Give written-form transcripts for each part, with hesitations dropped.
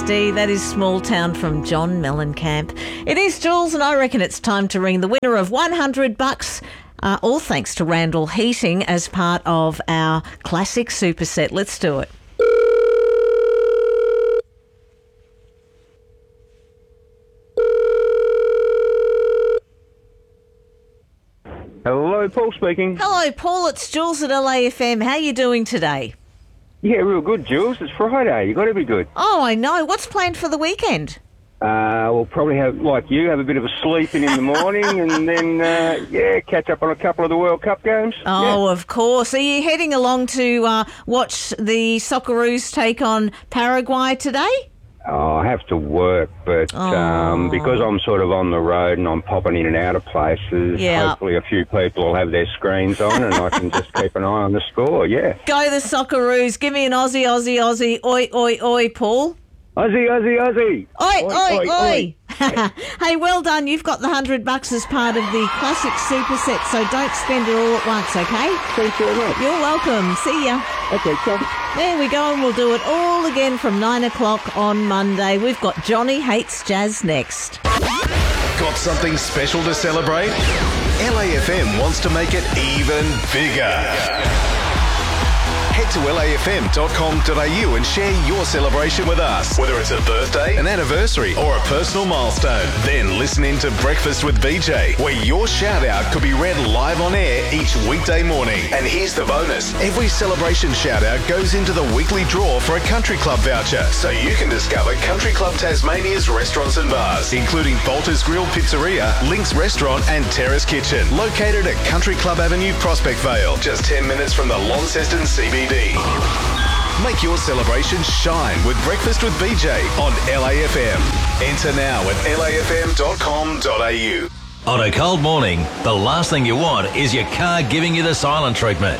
PTSD. That is Small Town from John Mellencamp. It is Jules, and I reckon it's time to ring the winner of $100, all thanks to Randall Heating as part of our classic superset. Let's do it. Hello, Paul speaking. Hello, Paul. It's Jules at LAFM. How are you doing today? Yeah, real good, Jules. It's Friday. You got to be good. Oh, I know. What's planned for the weekend? We'll probably have, like you, have a bit of a sleep in the morning and then, catch up on a couple of the World Cup games. Oh, Of course. Are you heading along to watch the Socceroos take on Paraguay today? Oh, I have to work, but because I'm sort of on the road and I'm popping in and out of places, hopefully a few people will have their screens on and I can just keep an eye on the score, yeah. Go the Socceroos. Give me an Aussie, Aussie, Aussie. Oi, oi, oi, Paul. Aussie, Aussie, Aussie. Oi, oi, oi. Hey, well done. You've got the $100 as part of the classic superset, so don't spend it all at once, okay? Thanks very much. You're welcome. See ya. Okay, ciao. There we go, and we'll do it all again from 9 o'clock on Monday. We've got Johnny Hates Jazz next. Got something special to celebrate? LAFM wants to make it even bigger. Head to lafm.com.au and share your celebration with us. Whether it's a birthday, an anniversary, or a personal milestone. Then listen in to Breakfast with BJ, where your shout-out could be read live on air each weekday morning. And here's the bonus. Every celebration shout-out goes into the weekly draw for a Country Club voucher, so you can discover Country Club Tasmania's restaurants and bars, including Bolter's Grill Pizzeria, Link's Restaurant and Terrace Kitchen, located at Country Club Avenue, Prospect Vale, just 10 minutes from the Launceston CBD. Make your celebration shine with Breakfast with BJ on LAFM. Enter now at lafm.com.au. On a cold morning, the last thing you want is your car giving you the silent treatment.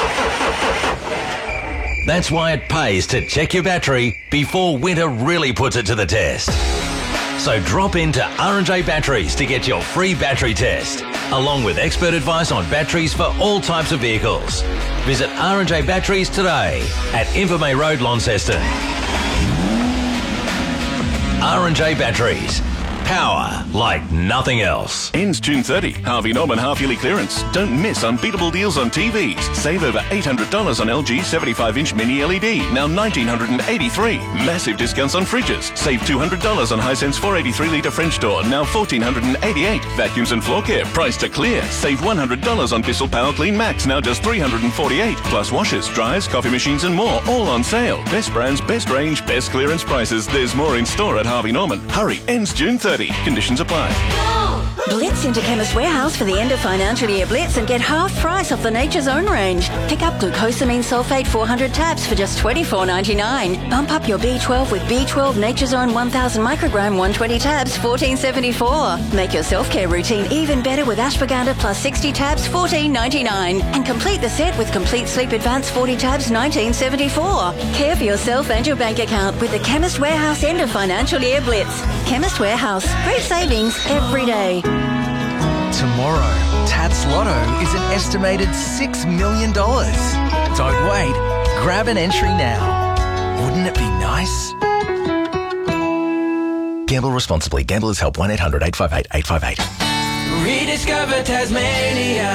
That's why it pays to check your battery before winter really puts it to the test. So drop into R&J Batteries to get your free battery test, along with expert advice on batteries for all types of vehicles. Visit R&J Batteries today at Invermay Road, Launceston. R&J Batteries. Power like nothing else. Ends June 30. Harvey Norman half-yearly clearance. Don't miss unbeatable deals on TVs. Save over $800 on LG 75-inch mini LED. Now $1,983. Massive discounts on fridges. Save $200 on Hisense 483-litre French door. Now $1,488. Vacuums and floor care. Price to clear. Save $100 on Bissell Power Clean Max. Now just $348. Plus washers, dryers, coffee machines and more. All on sale. Best brands, best range, best clearance prices. There's more in store at Harvey Norman. Hurry. Ends June 30. Conditions apply. Blitz into Chemist Warehouse for the end of financial year blitz and get half price off the Nature's Own range. Pick up glucosamine sulfate 400 tabs for just $24.99. Bump up your B12 with B12 Nature's Own 1000 microgram 120 tabs, $14.74. Make your self-care routine even better with ashwagandha plus 60 tabs, $14.99. And complete the set with Complete Sleep Advance 40 tabs, $19.74. Care for yourself and your bank account with the Chemist Warehouse end of financial year blitz. Chemist Warehouse. Great savings every day. Tomorrow, Tats Lotto is an estimated $6 million. Don't wait. Grab an entry now. Wouldn't it be nice? Gamble responsibly. Gamblers Help 1-800-858-858. Rediscover Tasmania.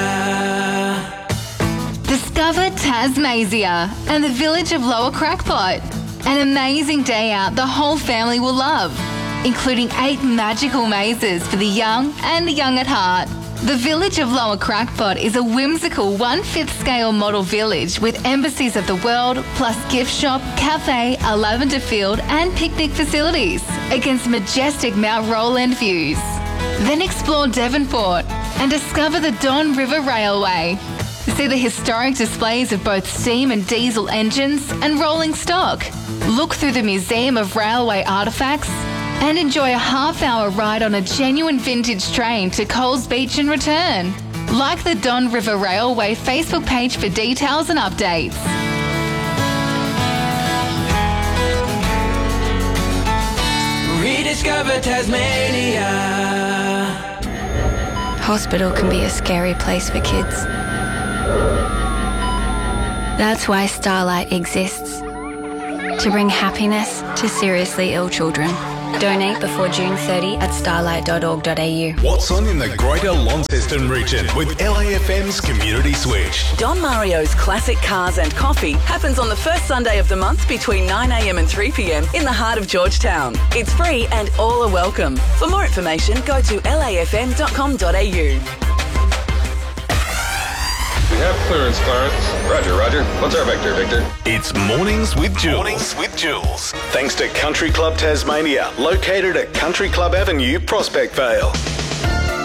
Discover Tasmania and the village of Lower Crackpot. An amazing day out the whole family will love, including 8 magical mazes for the young and the young at heart. The village of Lower Crackpot is a whimsical 1/5 scale model village with embassies of the world, plus gift shop, cafe, a lavender field and picnic facilities against majestic Mount Roland views. Then explore Devonport and discover the Don River Railway. See the historic displays of both steam and diesel engines and rolling stock. Look through the Museum of Railway Artefacts and enjoy a half-hour ride on a genuine vintage train to Coles Beach and return. Like the Don River Railway Facebook page for details and updates. Rediscover Tasmania. Hospital can be a scary place for kids. That's why Starlight exists. to bring happiness to seriously ill children. Donate before June 30 at starlight.org.au. What's on in the Greater Launceston region with LAFM's Community Switch? Don Mario's Classic Cars and Coffee happens on the first Sunday of the month between 9am and 3pm in the heart of Georgetown. It's free and all are welcome. For more information, go to lafm.com.au. We have clearance, Clarence. Roger. What's our vector, Victor? It's Mornings with Jules. Thanks to Country Club Tasmania, located at Country Club Avenue, Prospect Vale.